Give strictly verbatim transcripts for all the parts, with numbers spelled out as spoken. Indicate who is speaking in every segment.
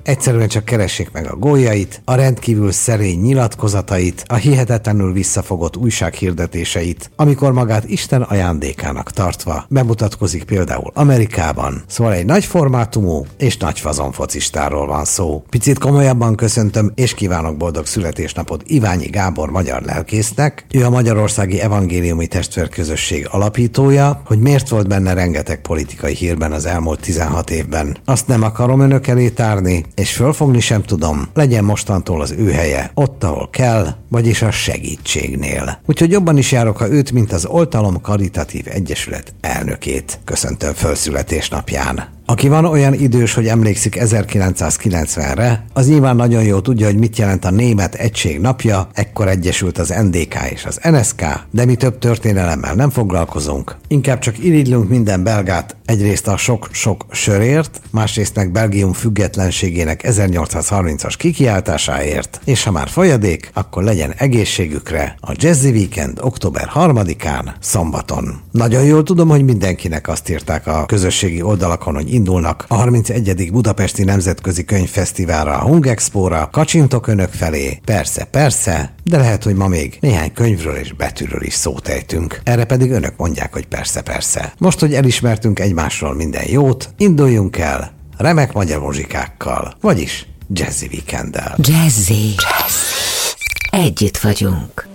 Speaker 1: Egyszerűen csak keressék meg a góljait, a rendkívül szerény nyilatkozatait, a hihetetlenül visszafogott újsághirdetéseit, amikor magát Isten ajándékának tartva bemutatkozik például Amerikában. Szóval egy nagy formátumú és nagy fazon focistáról van szó. Picit komolyabban köszöntöm és kívánok boldog születésnapot Iványi Gábor magyar lelkésznek. Ő a Magyarországi Evangéliumi Testvérközösség alapítója. Hogy miért volt benne rengeteg politikai hírben az elmúlt tizenhat évben, azt nem akarom önök elé tárni, és fölfogni sem tudom. Legyen mostantól az ő helye ott, ahol kell, vagyis a segítségnél. Úgyhogy jobban is járok, ha őt, mint az Oltalom Karitatív Egyesület elnökét köszöntöm föl születésnapján. Aki van olyan idős, hogy emlékszik ezerkilencszázkilencvenre, az nyilván nagyon jól tudja, hogy mit jelent a Német Egység napja, ekkor egyesült az en dé ká és az en es ká, de mi több történelemmel nem foglalkozunk. Inkább csak irigylünk minden belgát, egyrészt a sok-sok sörért, másrészt meg Belgium függetlenségének ezernyolcszázharmincas kikiáltásáért, és ha már folyadék, akkor legyen egészségükre a Jazzy Weekend október harmadikán, szombaton. Nagyon jól tudom, hogy mindenkinek azt írták a közösségi oldalakon, hogy indulnak a harmincegyedik Budapesti Nemzetközi Könyvfesztiválra, a Hungexpóra, kacsintok önök felé. Persze, persze, de lehet, hogy ma még néhány könyvről és betűről is szót ejtünk. Erre pedig önök mondják, hogy persze, persze. Most, hogy elismertünk egymásról minden jót, induljunk el remek magyar muzsikákkal, vagyis Jazzy Weekenddel.
Speaker 2: Jazzy. Jazzy. Együtt vagyunk.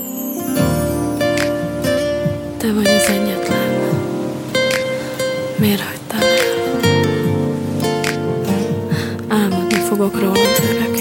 Speaker 3: Te vagy az egyetlen. Miért hagytál el? Álmodni fogok rólad.